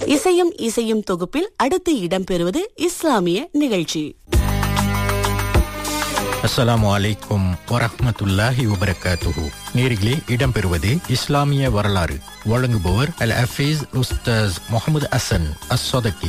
இசையும் இசையும் தொகுப்பில் அடுத்து இடம்பெறுவது இஸ்லாமிய நிகழ்ச்சி. அஸ்ஸலாமு அலைக்கும் வரஹ்மத்துல்லாஹி வபரகாத்துஹு. நேரிலே இடம்பெறுவது இஸ்லாமிய வரலாறு. வழங்குபவர் அல் ஹஃபீஸ் உஸ்தாஸ் முஹம்மது ஹசன் அஸ்ஸதகி.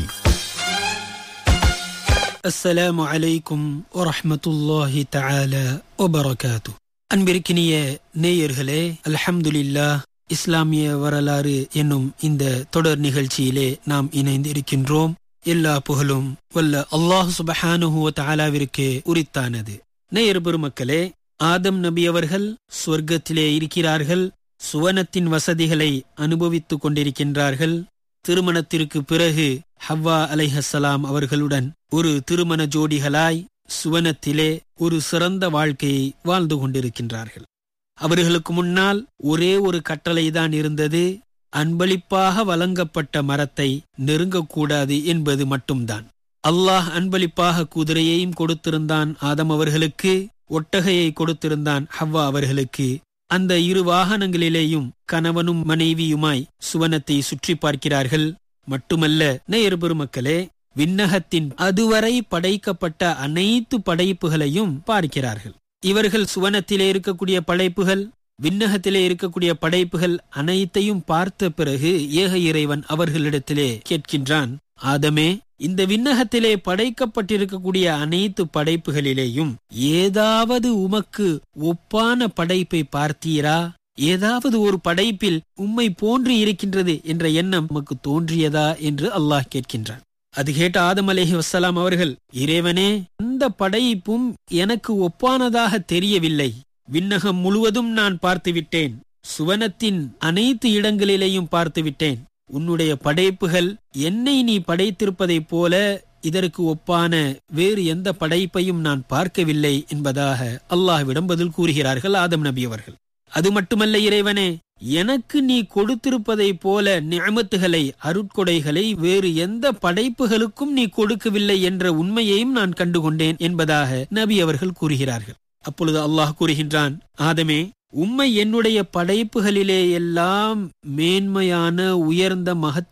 அஸ்ஸலாமு அலைக்கும் வரஹ்மத்துல்லாஹி தஆலா வபரகாத்துஹு. அன்பிற்கினிய நேயர்களே, அல்ஹம்துலில்லாஹ், இஸ்லாமிய வரலாறு என்னும் இந்த தொடர் நிகழ்ச்சியிலே நாம் இணைந்திருக்கின்றோம். எல்லா புகழும் வல்ல அல்லாஹ் சுப்ஹானஹு வ தஆலாவிற்கு உரித்தானது. நேயர் பெருமக்களே, ஆதம் நபி அவர்கள் சொர்க்கத்திலே இருக்கிறார்கள், சுவனத்தின் வசதிகளை அனுபவித்துக் கொண்டிருக்கின்றார்கள். திருமணத்திற்கு பிறகு ஹவ்வா அலைஹஸ்ஸலாம் அவர்களுடன் ஒரு திருமண ஜோடிகளாய் சுவனத்திலே ஒரு சிறந்த வாழ்க்கையை வாழ்ந்து கொண்டிருக்கின்றார்கள். அவர்களுக்கு முன்னால் ஒரே ஒரு கட்டளைதான் இருந்தது. அன்பளிப்பாக வழங்கப்பட்ட மரத்தை நெருங்கக்கூடாது என்பது மட்டும்தான். அல்லாஹ் அன்பளிப்பாக குதிரையையும் கொடுத்திருந்தான் ஆதம் அவர்களுக்கு, ஒட்டகையை கொடுத்திருந்தான் ஹவ்வா அவர்களுக்கு. அந்த இரு வாகனங்களிலேயும் கணவனும் மனைவியுமாய் சுவனத்தை சுற்றி பார்க்கிறார்கள். மட்டுமல்ல நேயர் பெருமக்களே, விண்ணகத்தின் அதுவரை படைக்கப்பட்ட அனைத்து படைப்புகளையும் பார்க்கிறார்கள். இவர்கள் சுவனத்திலே இருக்கக்கூடிய படைப்புகள், விண்ணகத்திலே இருக்கக்கூடிய படைப்புகள் அனைத்தையும் பார்த்த பிறகு ஏக இறைவன் அவர்களிடத்திலே கேட்கின்றான், ஆதமே, இந்த விண்ணகத்திலே படைக்கப்பட்டிருக்கக்கூடிய அனைத்து படைப்புகளிலேயும் ஏதாவது உமக்கு ஒப்பான படைப்பை பார்த்தீரா? ஏதாவது ஒரு படைப்பில் உம்மை போன்று இருக்கின்றது என்ற எண்ணம் உமக்கு தோன்றியதா என்று அல்லாஹ் கேட்கின்றான். அது கேட்ட ஆதம் அலைஹிஸ்ஸலாம் அவர்கள், இறைவனே, அந்த படைப்பும் எனக்கு ஒப்பானதாக தெரியவில்லை. விண்ணகம் முழுவதும் நான் பார்த்துவிட்டேன், சுவனத்தின் அனைத்து இடங்களிலேயும் பார்த்துவிட்டேன். உன்னுடைய படைப்புகள் என்னை நீ படைத்திருப்பதைப் போல இதற்கு ஒப்பான வேறு எந்த படைப்பையும் நான் பார்க்கவில்லை என்பதாக அல்லாஹ்விடம் பதில் கூறுகிறார்கள் ஆதம் நபி அவர்கள். அது மட்டுமல்ல இறைவனே, எனக்கு நீ கொடுத்திருப்பதை போல நிஅமத்துகளை, அருட்கொடைகளை வேறு எந்த படைப்புகளுக்கும் நீ கொடுக்கவில்லை என்ற உண்மையையும் நான் கண்டுகொண்டேன் என்பதாக நபி அவர்கள் கூறுகிறார்கள். அப்பொழுது அல்லாஹ் கூறுகின்றான், ஆதமே, உம்மை என்னுடைய படைப்புகளிலே எல்லாம் மேன்மையான உயர்ந்த